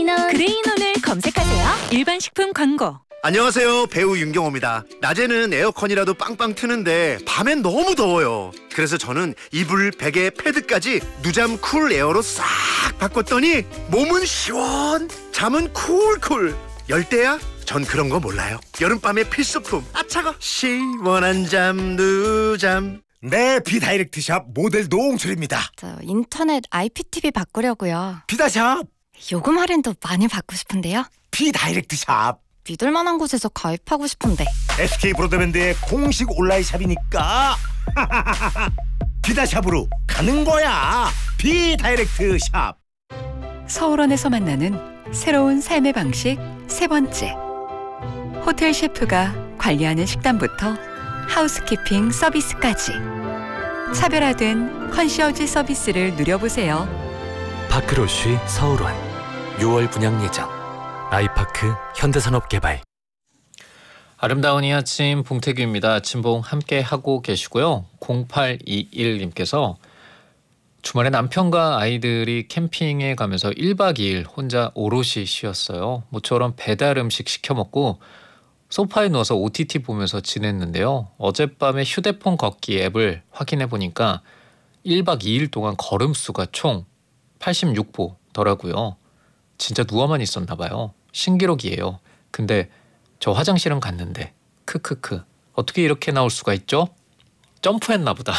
그레이놀을 검색하세요. 일반 식품 광고. 안녕하세요, 배우 윤경호입니다. 낮에는 에어컨이라도 빵빵 트는데 밤엔 너무 더워요. 그래서 저는 이불, 베개, 패드까지 누잠 쿨 에어로 싹 바꿨더니 몸은 시원, 잠은 쿨쿨. 열대야? 전 그런 거 몰라요. 여름밤의 필수품. 아차가 시원한 잠 누잠. 네, 비다이렉트샵 모델 노홍철입니다. 저 인터넷 IPTV 바꾸려고요. 비다샵 요금 할인도 많이 받고 싶은데요. 비다이렉트샵 믿을 만한 곳에서 가입하고 싶은데. SK 브로드밴드의 공식 온라인 샵이니까 비다샵으로 가는 거야. 비다이렉트샵. 서울원에서 만나는 새로운 삶의 방식 세 번째. 호텔 셰프가 관리하는 식단부터 하우스키핑 서비스까지 차별화된 컨시어지 서비스를 누려보세요. 파크로쉬 서울원 6월 분양 예정. 아이파크 현대산업개발. 아름다운 이 아침 봉태규입니다. 아침봉 함께 하고 계시고요. 0821님께서 주말에 남편과 아이들이 캠핑에 가면서 1박 2일 혼자 오롯이 쉬었어요. 모처럼 배달 음식 시켜 먹고 소파에 누워서 OTT 보면서 지냈는데요. 어젯밤에 휴대폰 걷기 앱을 확인해 보니까 1박 2일 동안 걸음수가 총 86보더라고요. 진짜 누워만 있었나 봐요. 신기록이에요. 근데 저 화장실은 갔는데 크크크 어떻게 이렇게 나올 수가 있죠? 점프했나 보다.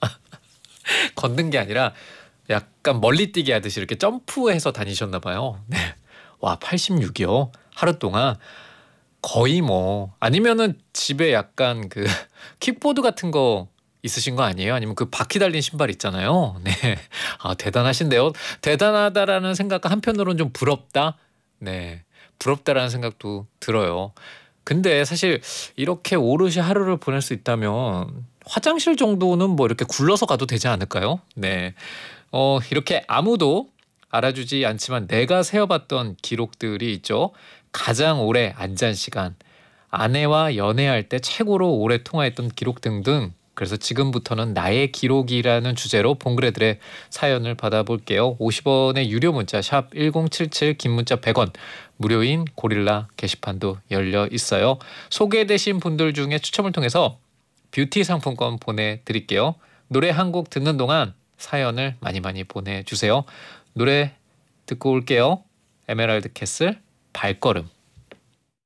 걷는 게 아니라 약간 멀리 뛰기 하듯이 이렇게 점프해서 다니셨나 봐요. 네. 와, 86이요? 하루 동안. 거의 뭐 아니면은 집에 약간 그 킥보드 같은 거 있으신 거 아니에요? 아니면 그 바퀴 달린 신발 있잖아요. 네, 아 대단하신데요. 대단하다라는 생각과 한편으로는 좀 부럽다. 네, 부럽다라는 생각도 들어요. 근데 사실 이렇게 오롯이 하루를 보낼 수 있다면 화장실 정도는 뭐 이렇게 굴러서 가도 되지 않을까요? 네, 이렇게 아무도 알아주지 않지만 내가 세어봤던 기록들이 있죠. 가장 오래 안잔 시간, 아내와 연애할 때 최고로 오래 통화했던 기록 등등. 그래서 지금부터는 나의 기록이라는 주제로 봉그레들의 사연을 받아볼게요. 50원의 유료 문자 샵 1077, 긴 문자 100원, 무료인 고릴라 게시판도 열려 있어요. 소개되신 분들 중에 추첨을 통해서 뷰티 상품권 보내드릴게요. 노래 한 곡 듣는 동안 사연을 많이 보내주세요. 노래 듣고 올게요. 에메랄드 캐슬 발걸음.